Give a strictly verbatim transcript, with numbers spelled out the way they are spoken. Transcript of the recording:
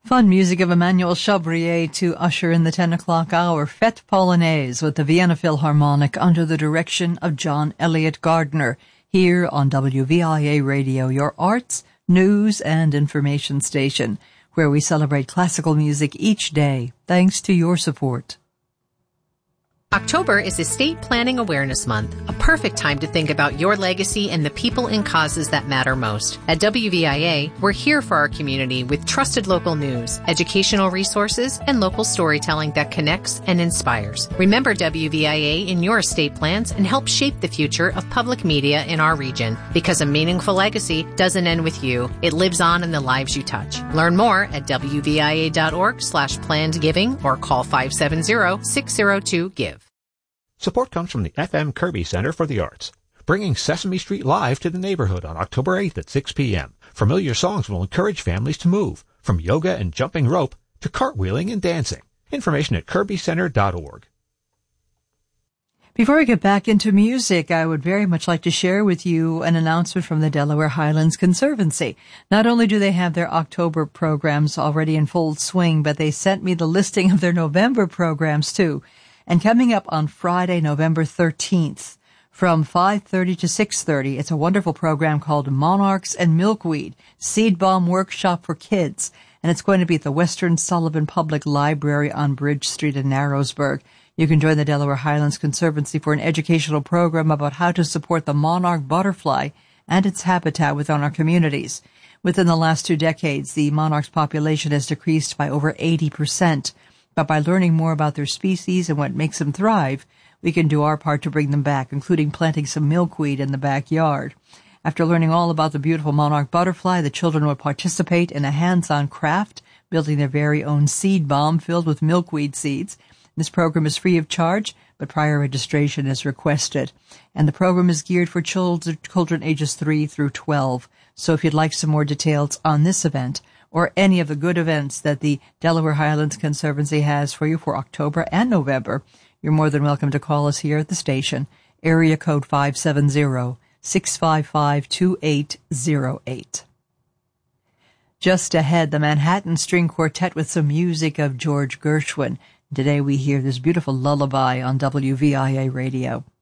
Fun music of Emmanuel Chabrier to usher in the ten o'clock hour. Fête Polonaise with the Vienna Philharmonic under the direction of John Elliott Gardner here on W V I A Radio, your arts, news, and information station, where we celebrate classical music each day thanks to your support. October is Estate Planning Awareness Month, a perfect time to think about your legacy and the people and causes that matter most. At W V I A, we're here for our community with trusted local news, educational resources, and local storytelling that connects and inspires. Remember W V I A in your estate plans and help shape the future of public media in our region. Because a meaningful legacy doesn't end with you. It lives on in the lives you touch. Learn more at W V I A dot org slash planned giving or call five seven zero, six zero two, give. Support comes from the F M Kirby Center for the Arts, bringing Sesame Street Live to the neighborhood on October eighth at six p.m. Familiar songs will encourage families to move, from yoga and jumping rope to cartwheeling and dancing. Information at kirby center dot org. Before we get back into music, I would very much like to share with you an announcement from the Delaware Highlands Conservancy. Not only do they have their October programs already in full swing, but they sent me the listing of their November programs too. And coming up on Friday, November thirteenth, from five thirty to six thirty, it's a wonderful program called Monarchs and Milkweed, Seed Bomb Workshop for Kids. And it's going to be at the Western Sullivan Public Library on Bridge Street in Narrowsburg. You can join the Delaware Highlands Conservancy for an educational program about how to support the monarch butterfly and its habitat within our communities. Within the last two decades, the monarch's population has decreased by over eighty percent. But by learning more about their species and what makes them thrive, we can do our part to bring them back, including planting some milkweed in the backyard. After learning all about the beautiful monarch butterfly, the children will participate in a hands-on craft, building their very own seed bomb filled with milkweed seeds. This program is free of charge, but prior registration is requested. And the program is geared for children, children ages three through twelve. So if you'd like some more details on this event, or any of the good events that the Delaware Highlands Conservancy has for you for October and November, you're more than welcome to call us here at the station. Area code five seven zero, six five five, two eight zero eight. Just ahead, the Manhattan String Quartet with some music of George Gershwin. Today we hear this beautiful lullaby on W V I A Radio.